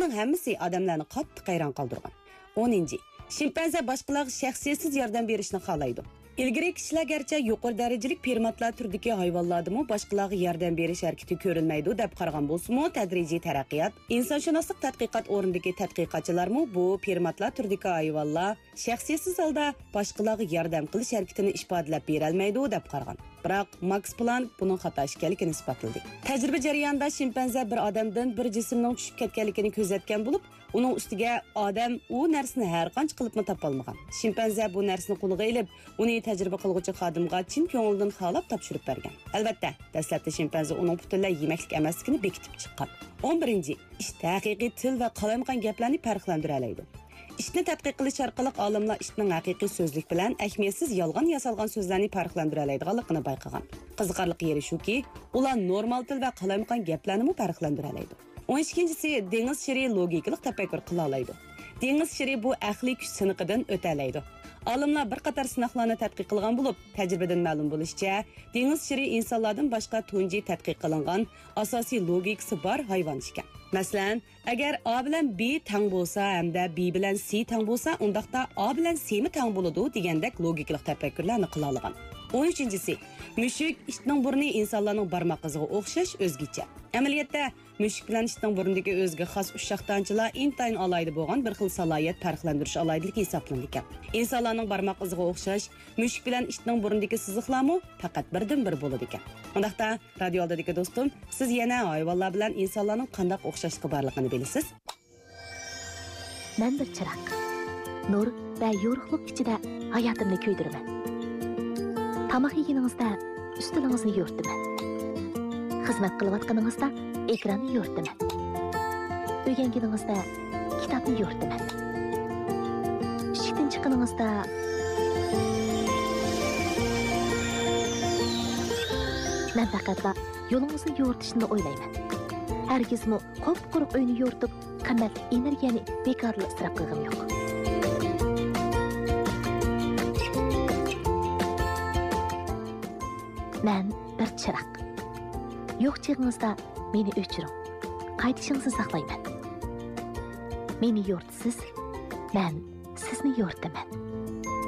Buning hammasi odamlarni qattiq hayron qoldirgan. 10. Shimpanze boshqalarga shaxsiyatsiz yordam berishni xohlaydi. İlgari kishilar garchi yuqori darajalik primatlar turdagi hayvonlardimi boshqalarga yordam berish harakati ko'rilmaydi deb qaragan bo'lsa-mu, tadrijiy taraqqiyot, insonshunoslik tadqiqot o'rnidagi tadqiqotchilarmi bu primatlar turdagi hayvonlar shaxsiyatsiz holda boshqalarga yordam qilish harakatini ifodalab bera olmaydi deb qaragan. Biroq Max Planck buning xato ekanligini isbotladi. Tajriba jarayonida shimpanze bir odamdan bir jismning tushib ketganligini ko'zatgan bo'lib, uning ustiga odam u narsani har qancha qilib topolmagan. Shimpanze bu narsani qo'liga olib, uni tajriba qilguvchi xodimga chin ko'ngildan xalab topshirib bergan. Albatta, dastlabda shimpanze uning butunlay yemaklik emasligini bekitib chiqqan. 11. İşte haqiqiy til va qalamqan gaplarni farqlantira oladi. İşni tadqiq qilish orqali olimlar ishning haqiqiy so'zlik bilan ahamiyatsiz yolg'on yasalgan so'zlarni farqlantira oladiganligini bayqagan. Qiziqarli yeri shuki, ular normal til va qalamqan gaplarni farqlantira oladi. 12-si dengiz shiri logikalik tafakkur qila oladi. Dengiz shiri bu aqliy kuch siniqidan o'ta oladi. Olimlar bir qator sinoqlarni tadqiq qilgan bo'lib, tajribadan ma'lum bo'lishicha, dengiz shiri insonlardan boshqa tunji tadqiq qilingan asosiy logikasi bor hayvon ekan. Masalan, agar A bilan B tang bo'lsa hamda B bilan C tang bo'lsa, undaqda A bilan C mi tang bo'ladi degandek logikalik tafakkurlarni qila olgan. 13-si mushuk ishning burni insonlarning barmoq iziga o'xshash o'zgacha. Amaliyotda mushuk bilan ishning burnidagi o'ziga xos ushshaqdanchilar intayin alayda bo'lgan bir xil salohiyat farqlantirish alaydiligi hisoblanadi ekan. Insonlarning barmoq iziga o'xshash mushuk bilan ishning burnidagi siziqlarmi faqat birdan-bir bo'ladi ekan. Undaqda radio oldidagi do'stim, siz yana hayvonlar bilan insonlarning qanday o'xshashligi borligini bilasiz? Men bir chiroq. Nur va yorug'lik ichida hayotimni ko'ydiraman. Tamaq yeganingizda ustilingizni yo'rtaman. Xizmat qilayotganingizda ekranni yo'rtaman. O'rganganingizda kitobni yo'rtaman. Ishdan chiqqaningizda men faqatla yo'lingizni yo'rtishni o'ylayman. Hargizmi qop-quruq uyni yo'rtib, qimmat energiyani bekorli isrof qilgim yo'q. Men bir chiroq. Yo'q chig'ingizda meni o'chiring. Qaytishingizni saqlayman. Meni yo'rtisiz, men sizni yo'rtaman.